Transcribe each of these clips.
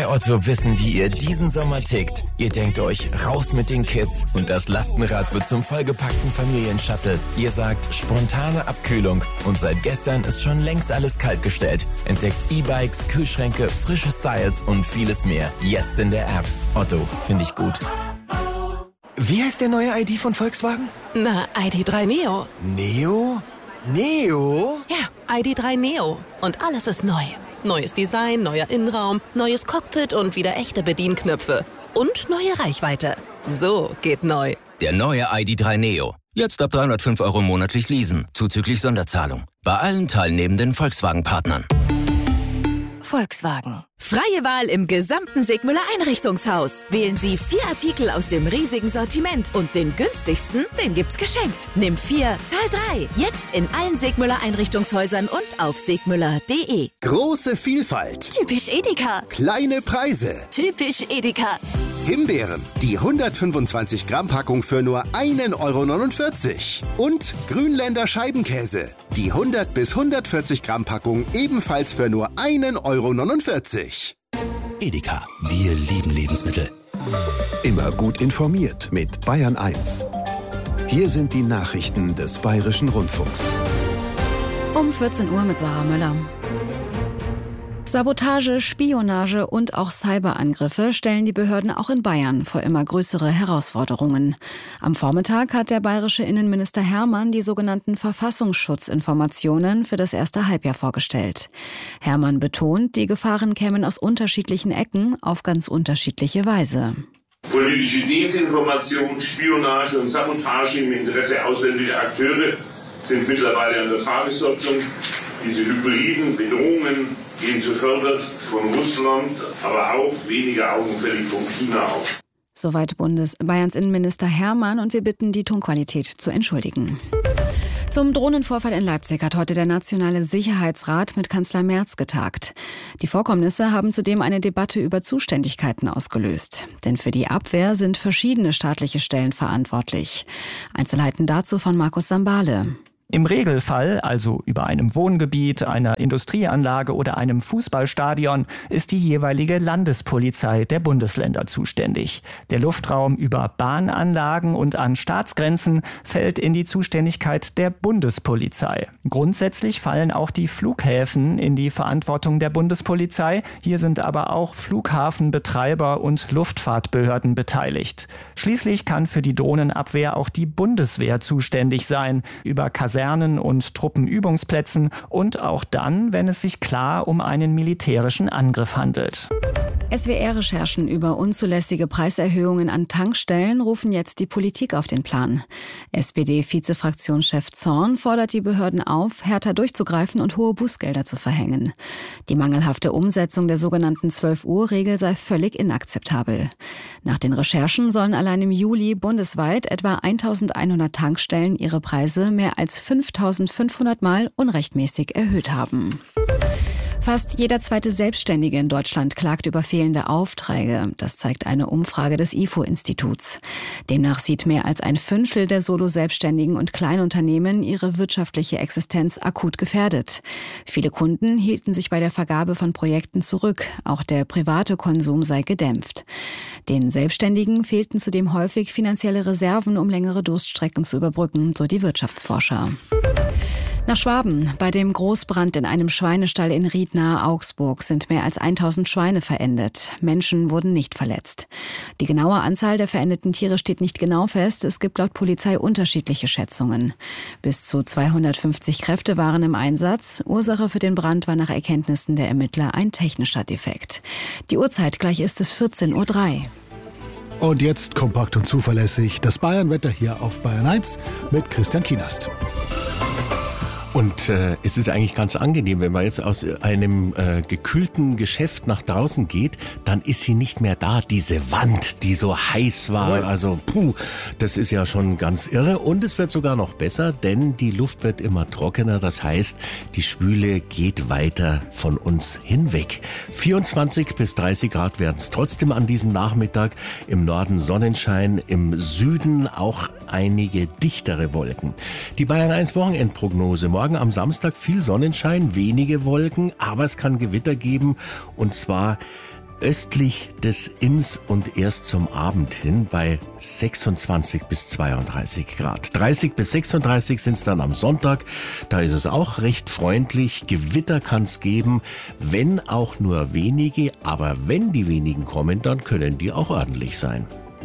Otto wissen, wie ihr diesen Sommer tickt. Ihr denkt euch, raus mit den Kids und das Lastenrad wird zum vollgepackten Familienshuttle. Ihr sagt, spontane Abkühlung und seit gestern ist schon längst alles kaltgestellt. Entdeckt E-Bikes, Kühlschränke, frische Styles und vieles mehr. Jetzt in der App. Otto, finde ich gut. Wie heißt der neue ID von Volkswagen? Na, ID.3 Neo. Neo? Neo? Ja, ID.3 Neo. Und alles ist neu. Neues Design, neuer Innenraum, neues Cockpit und wieder echte Bedienknöpfe. Und neue Reichweite. So geht neu. Der neue ID.3 Neo. Jetzt ab 305 € monatlich leasen, zuzüglich Sonderzahlung. Bei allen teilnehmenden Volkswagen-Partnern. Volkswagen. Freie Wahl im gesamten Segmüller Einrichtungshaus. Wählen Sie 4 Artikel aus dem riesigen Sortiment und den günstigsten, den gibt's geschenkt. Nimm 4, zahl 3. Jetzt in allen Segmüller Einrichtungshäusern und auf segmüller.de. Große Vielfalt. Typisch Edeka. Kleine Preise. Typisch Edeka. Himbeeren, die 125 Gramm Packung für nur 1,49 €. Und Grünländer Scheibenkäse, die 100 bis 140 Gramm Packung ebenfalls für nur 1,49 €. Edeka, wir lieben Lebensmittel. Immer gut informiert mit Bayern 1. Hier sind die Nachrichten des Bayerischen Rundfunks. Um 14 Uhr mit Sarah Möller. Sabotage, Spionage und auch Cyberangriffe stellen die Behörden auch in Bayern vor immer größere Herausforderungen. Am Vormittag hat der bayerische Innenminister Hermann die sogenannten Verfassungsschutzinformationen für das erste Halbjahr vorgestellt. Hermann betont, die Gefahren kämen aus unterschiedlichen Ecken auf ganz unterschiedliche Weise. Politische Desinformation, Spionage und Sabotage im Interesse ausländischer Akteure sind mittlerweile an der Tagesordnung. Diese hybriden Bedrohungen gehen zuvörderst von Russland, aber auch weniger augenfällig von China aus. Soweit Bayerns Innenminister Hermann und wir bitten, die Tonqualität zu entschuldigen. Zum Drohnenvorfall in Leipzig hat heute der Nationale Sicherheitsrat mit Kanzler Merz getagt. Die Vorkommnisse haben zudem eine Debatte über Zuständigkeiten ausgelöst. Denn für die Abwehr sind verschiedene staatliche Stellen verantwortlich. Einzelheiten dazu von Markus Sambale. Im Regelfall, also über einem Wohngebiet, einer Industrieanlage oder einem Fußballstadion, ist die jeweilige Landespolizei der Bundesländer zuständig. Der Luftraum über Bahnanlagen und an Staatsgrenzen fällt in die Zuständigkeit der Bundespolizei. Grundsätzlich fallen auch die Flughäfen in die Verantwortung der Bundespolizei. Hier sind aber auch Flughafenbetreiber und Luftfahrtbehörden beteiligt. Schließlich kann für die Drohnenabwehr auch die Bundeswehr zuständig sein, über Kasernen und Truppenübungsplätzen und auch dann, wenn es sich klar um einen militärischen Angriff handelt. SWR-Recherchen über unzulässige Preiserhöhungen an Tankstellen rufen jetzt die Politik auf den Plan. SPD-Vizefraktionschef Zorn fordert die Behörden auf, härter durchzugreifen und hohe Bußgelder zu verhängen. Die mangelhafte Umsetzung der sogenannten 12-Uhr-Regel sei völlig inakzeptabel. Nach den Recherchen sollen allein im Juli bundesweit etwa 1.100 Tankstellen ihre Preise mehr als 5.500 Mal unrechtmäßig erhöht haben. Fast jeder zweite Selbstständige in Deutschland klagt über fehlende Aufträge. Das zeigt eine Umfrage des IFO-Instituts. Demnach sieht mehr als ein Fünftel der Solo-Selbstständigen und Kleinunternehmen ihre wirtschaftliche Existenz akut gefährdet. Viele Kunden hielten sich bei der Vergabe von Projekten zurück. Auch der private Konsum sei gedämpft. Den Selbstständigen fehlten zudem häufig finanzielle Reserven, um längere Durststrecken zu überbrücken, so die Wirtschaftsforscher. Nach Schwaben. Bei dem Großbrand in einem Schweinestall in Ried nahe Augsburg sind mehr als 1000 Schweine verendet. Menschen wurden nicht verletzt. Die genaue Anzahl der verendeten Tiere steht nicht genau fest. Es gibt laut Polizei unterschiedliche Schätzungen. Bis zu 250 Kräfte waren im Einsatz. Ursache für den Brand war nach Erkenntnissen der Ermittler ein technischer Defekt. Die Uhrzeit gleich ist es 14:03 Uhr. Und jetzt kompakt und zuverlässig das Bayernwetter hier auf Bayern 1 mit Christian Kienast. Und es ist eigentlich ganz angenehm, wenn man jetzt aus einem gekühlten Geschäft nach draußen geht, dann ist sie nicht mehr da, diese Wand, die so heiß war. Also das ist ja schon ganz irre. Und es wird sogar noch besser, denn die Luft wird immer trockener. Das heißt, die Schwüle geht weiter von uns hinweg. 24 bis 30 Grad werden es trotzdem an diesem Nachmittag. Im Norden Sonnenschein, im Süden auch einige dichtere Wolken. Die Bayern 1 Wochenendprognose. Morgen am Samstag viel Sonnenschein, wenige Wolken, aber es kann Gewitter geben und zwar östlich des Inns und erst zum Abend hin bei 26 bis 32 Grad. 30 bis 36 sind es dann am Sonntag. Da ist es auch recht freundlich. Gewitter kann es geben, wenn auch nur wenige. Aber wenn die wenigen kommen, dann können die auch ordentlich sein.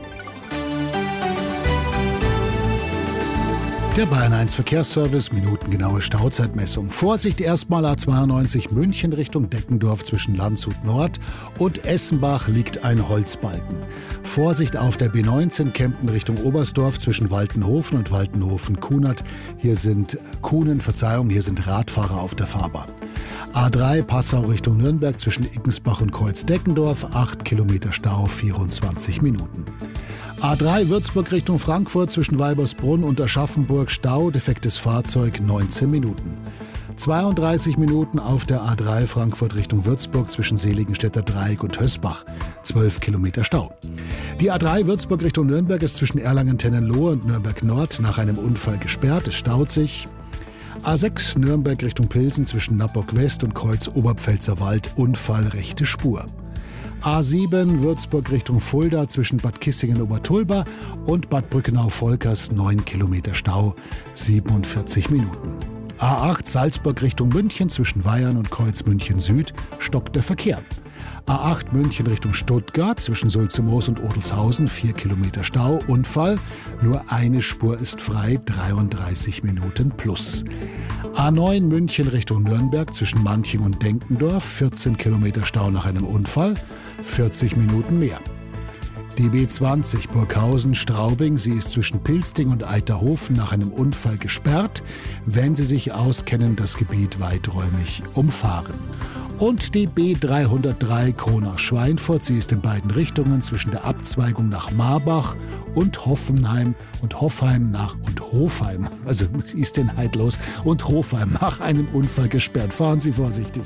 Der Bayern 1 Verkehrsservice, minutengenaue Stauzeitmessung. Vorsicht erstmal A92 München Richtung Deckendorf zwischen Landshut Nord und Essenbach liegt ein Holzbalken. Vorsicht auf der B19 Kempten Richtung Oberstdorf zwischen Waltenhofen und Waltenhofen-Kunert. Hier sind Radfahrer auf der Fahrbahn. A3 Passau Richtung Nürnberg zwischen Iggensbach und Kreuz-Deckendorf, 8 Kilometer Stau, 24 Minuten. A3 Würzburg Richtung Frankfurt zwischen Weibersbrunn und Aschaffenburg Stau, defektes Fahrzeug, 19 Minuten. 32 Minuten auf der A3 Frankfurt Richtung Würzburg zwischen Seligenstädter Dreieck und Hösbach, 12 Kilometer Stau. Die A3 Würzburg Richtung Nürnberg ist zwischen Erlangen-Tennenlohe und Nürnberg Nord nach einem Unfall gesperrt, es staut sich. A6 Nürnberg Richtung Pilsen zwischen Nappok West und Kreuz Oberpfälzer Wald, Unfall rechte Spur. A7 Würzburg Richtung Fulda zwischen Bad Kissingen-Obertulba und Bad Brückenau-Volkers, 9 Kilometer Stau, 47 Minuten. A8 Salzburg Richtung München zwischen Weyern und Kreuz München Süd stockt der Verkehr. A8 München Richtung Stuttgart zwischen Sulzemoos und Odelshausen, 4 Kilometer Stau, Unfall, nur eine Spur ist frei, 33 Minuten plus. A9 München Richtung Nürnberg zwischen Manching und Denkendorf, 14 Kilometer Stau nach einem Unfall, 40 Minuten mehr. Die B20 Burghausen-Straubing, sie ist zwischen Pilsting und Eiterhofen nach einem Unfall gesperrt. Wenn Sie sich auskennen, das Gebiet weiträumig umfahren. Und die B303 Kronach-Schweinfurt, sie ist in beiden Richtungen zwischen der Abzweigung nach Marbach und Hoffenheim und Hofheim, also sie ist in Heidlos und Hofheim nach einem Unfall gesperrt. Fahren Sie vorsichtig.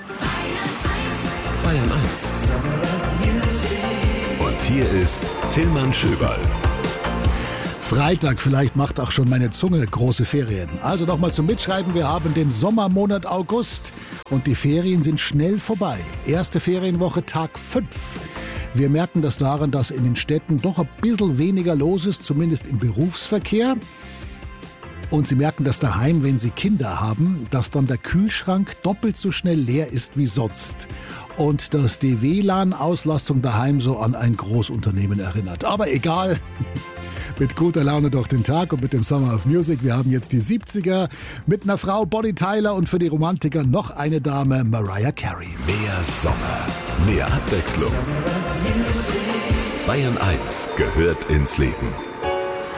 Bayern 1. Und hier ist Tillmann Schöberl. Freitag, vielleicht macht auch schon meine Zunge große Ferien. Also nochmal zum Mitschreiben, wir haben den Sommermonat August und die Ferien sind schnell vorbei. Erste Ferienwoche, Tag 5. Wir merken das daran, dass in den Städten doch ein bisschen weniger los ist, zumindest im Berufsverkehr. Und Sie merken das daheim, wenn Sie Kinder haben, dass dann der Kühlschrank doppelt so schnell leer ist wie sonst. Und dass die WLAN-Auslastung daheim so an ein Großunternehmen erinnert. Aber egal. Mit guter Laune durch den Tag und mit dem Summer of Music. Wir haben jetzt die 70er mit einer Frau Bonnie Tyler und für die Romantiker noch eine Dame, Mariah Carey. Mehr Sommer, mehr Abwechslung. Bayern 1 gehört ins Leben.